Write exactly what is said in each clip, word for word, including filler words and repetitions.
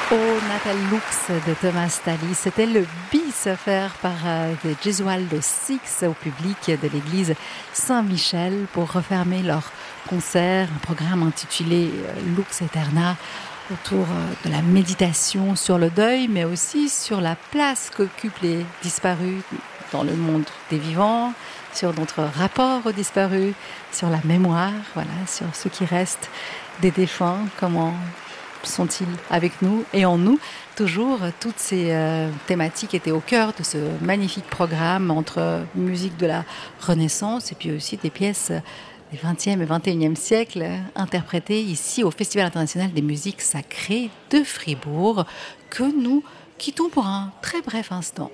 Oh, Natal Lux de Thomas Tallis, c'était le bis offert par euh, The Gesualdo Six au public de l'église Saint-Michel pour refermer leur concert, un programme intitulé euh, Lux Aeterna autour euh, de la méditation sur le deuil, mais aussi sur la place qu'occupent les disparus dans le monde des vivants, sur notre rapport aux disparus, sur la mémoire, voilà, sur ce qui reste des défunts, comment sont-ils avec nous et en nous. Toujours, toutes ces euh, thématiques étaient au cœur de ce magnifique programme entre musique de la Renaissance et puis aussi des pièces des vingtième et vingt et unième siècles interprétées ici au Festival international des musiques sacrées de Fribourg que nous quittons pour un très bref instant.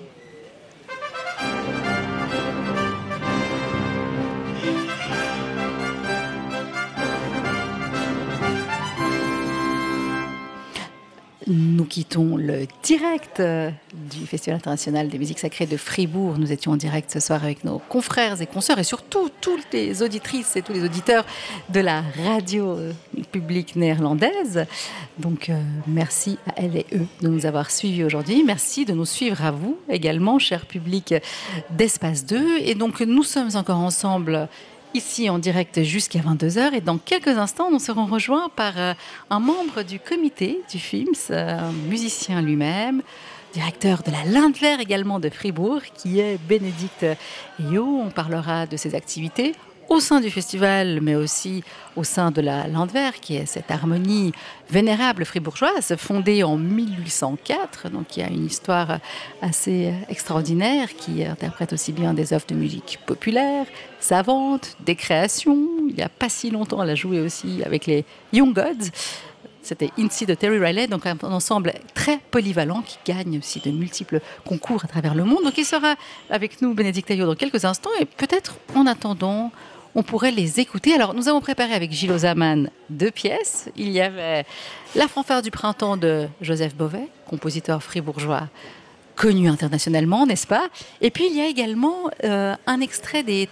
Nous quittons le direct du Festival international des musiques sacrées de Fribourg. Nous étions en direct ce soir avec nos confrères et consoeurs et surtout toutes les auditrices et tous les auditeurs de la radio publique néerlandaise. Donc euh, merci à elles et eux de nous avoir suivis aujourd'hui. Merci de nous suivre à vous également, cher public d'Espace deux. Et donc nous sommes encore ensemble ici en direct jusqu'à vingt-deux heures et dans quelques instants nous serons rejoints par euh, un membre du comité du film, un musicien lui-même, directeur de la Lindler également de Fribourg, qui est Bénédicte Eyot. On parlera de ses activités au sein du festival, mais aussi au sein de la Landwehr, qui est cette harmonie vénérable fribourgeoise, fondée en mille huit cent quatre, donc il y a une histoire assez extraordinaire, qui interprète aussi bien des œuvres de musique populaire, savante, des créations. Il n'y a pas si longtemps, elle a joué aussi avec les Young Gods. C'était Incy de Terry Riley, donc un ensemble très polyvalent qui gagne aussi de multiples concours à travers le monde. Donc il sera avec nous, Bénédicte Eyot, dans quelques instants, et peut-être en attendant, on pourrait les écouter. Alors, nous avons préparé avec Gilles Ozaman deux pièces. Il y avait La fanfare du printemps de Joseph Beauvais, compositeur fribourgeois connu internationalement, n'est-ce pas? Et puis, il y a également euh, un extrait des